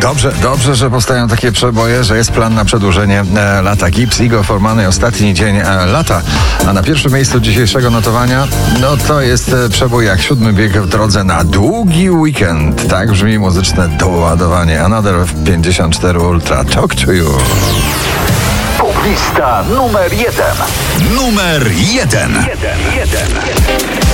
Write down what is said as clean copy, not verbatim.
Dobrze, że powstają takie przeboje, że jest plan na przedłużenie lata. Gibbs, Igor Forman, ostatni dzień lata. A na pierwszym miejscu dzisiejszego notowania, to jest przebój jak 7 bieg w drodze na długi weekend. Tak brzmi muzyczne doładowanie. Another 54 Ultra. Talk to you. Poplista numer 1. Numer 1.